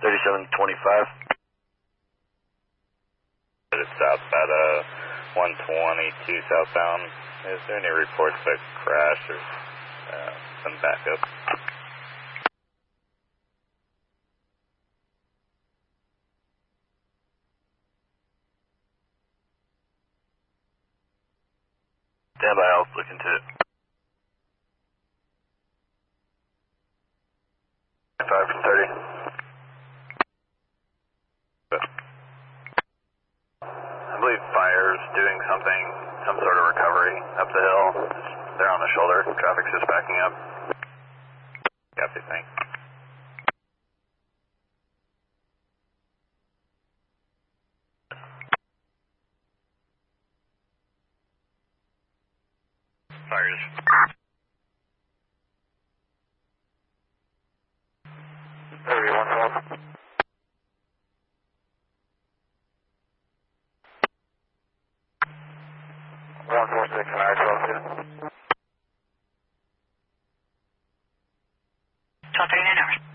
3725. It's south at 122 southbound. Is there any reports of crash or some backup? Stand by, I'll look into it. 5 from 30. I believe fire's doing something, some sort of recovery up the hill. They're on the shoulder. Traffic's just backing up. Copy, thanks. Fires. There you are. 146 and I-12 2. 12:39 hours.